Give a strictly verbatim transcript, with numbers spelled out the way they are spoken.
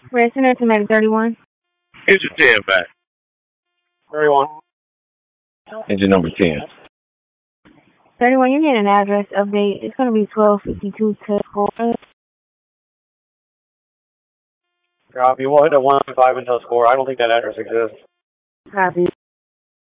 Red Center to Medic thirty-one. Here's your ten back. thirty-one. Engine number ten. thirty-one, you need an address update. It's going to be twelve fifty-two to score. Copy. We'll hit a one five until score. I don't think that address exists. Copy.